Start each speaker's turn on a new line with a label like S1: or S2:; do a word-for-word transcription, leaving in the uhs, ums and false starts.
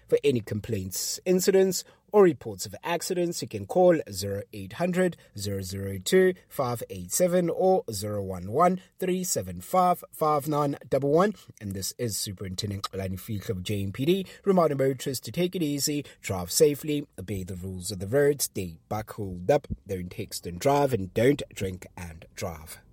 S1: For any complaints, incidents, or reports of accidents, you can call zero eight hundred, zero zero two, five eight seven or zero one one, three seven five, five nine one one. And this is Superintendent Xolani Fihlo of J M P D, reminding motorists to take it easy, drive safely, obey the rules of the road, stay back, hold up, don't text and drive, and don't drink and drive.